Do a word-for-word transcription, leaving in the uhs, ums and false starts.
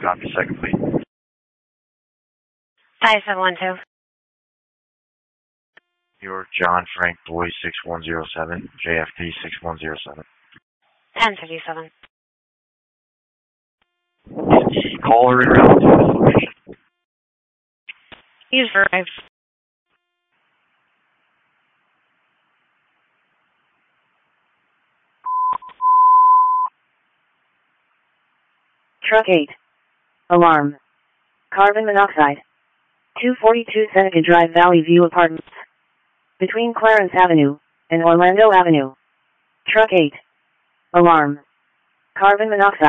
Copy, second, please. five seven one two. York John Frank Boy six one zero seven, J F T six one zero seven. ten fifty-seven. Is the caller in route to this location? He's arrived. Truck eight. Alarm. Carbon monoxide. two forty-two Seneca Drive, Valley View Apartments. Between Clarence Avenue and Orlando Avenue. Truck eight. Alarm. Carbon monoxide.